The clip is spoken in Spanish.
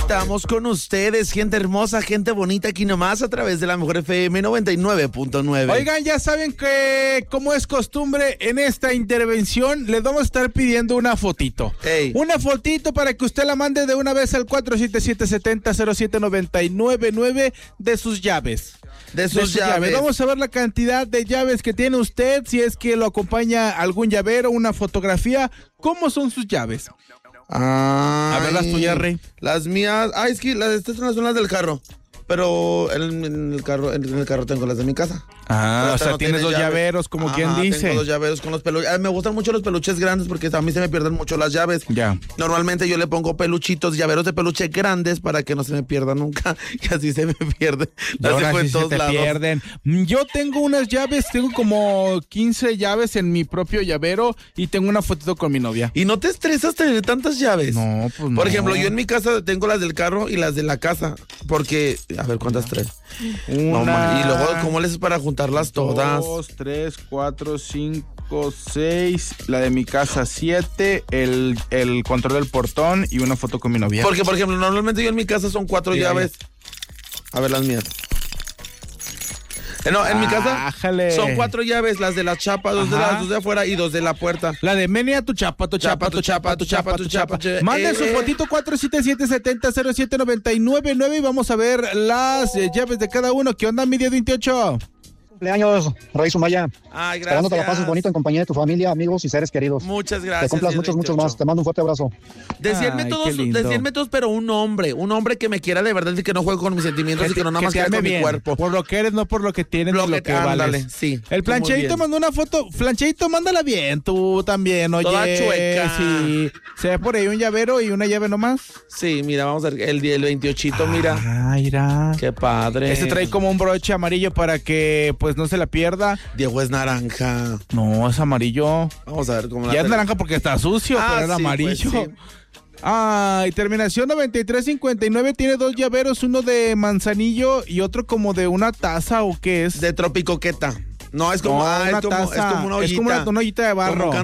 estamos con ustedes, gente hermosa, gente bonita, aquí nomás a través de la Mejor FM 99.9. Oigan, ya saben que, como es costumbre en esta intervención, les vamos a estar pidiendo una fotito. Ey. Una fotito para que usted la mande de una vez al 477-70-07999 de sus llaves. De sus llaves. Vamos a ver la cantidad de llaves que tiene usted, si es que lo acompaña algún llavero, una fotografía. ¿Cómo son sus llaves? A ver las tuyas, Rey. Las mías, es que estas son las del carro. Pero en el carro tengo las de mi casa. O sea, no tienes dos llaveros, como quien dice. Tengo dos llaveros con los peluches. Me gustan mucho los peluches grandes porque a mí se me pierden mucho las llaves. Ya. Normalmente yo le pongo peluchitos, llaveros de peluche grandes para que no se me pierdan nunca. Y así se me pierden. Las dejo en todos lados. Pierden. Yo tengo unas llaves, tengo como 15 llaves en mi propio llavero y tengo una fotito con mi novia. ¿Y no te estresas tener tantas llaves? No, pues no. Por ejemplo, yo en mi casa tengo las del carro y las de la casa. Porque, a ver, ¿cuántas traes? Una, y luego, ¿cómo les haces para juntarlas todas? 2, 3, 4, 5, 6. La de mi casa 7. El control del portón y una foto con mi novia. Porque, por ejemplo, normalmente yo en mi casa son 4 llaves. A ver, las mías. No, en mi casa son 4 llaves, las de la chapa, 2 de afuera y 2 de la puerta. La de Menia, tu chapa. Manden su fotito 477-70-0799 y vamos a ver las llaves de cada uno. ¿Qué onda, mi día 28? Cumpleaños, Rey Sumaya. Ay, gracias. Esperando te la pases bonito en compañía de tu familia, amigos y seres queridos. Muchas gracias. Te cumplas muchos más. Te mando un fuerte abrazo. Decirme todos, pero un hombre que me quiera de verdad y que no juegue con mis sentimientos y que no nada más quiera con mi cuerpo. Por lo que eres, no por lo que tienes, lo que vales. Sí. El Planchadito mandó una foto. Planchadito, mándala bien, tú también, oye. Toda chueca. Sí. ¿Se ve por ahí un llavero y una llave nomás? Sí, mira, vamos a ver. El 28, mira. Mira. Qué padre. Este trae como un broche amarillo para que pues no se la pierda. Diego es naranja. No, es amarillo. Vamos a ver cómo ya es naranja porque está sucio, pero era amarillo. Pues, sí. Y terminación 9359 tiene 2 llaveros, uno de manzanillo y otro como de una taza, ¿o qué es? De tropicoqueta. No, es como, una taza. es como una ollita. Es como una ollita de barro.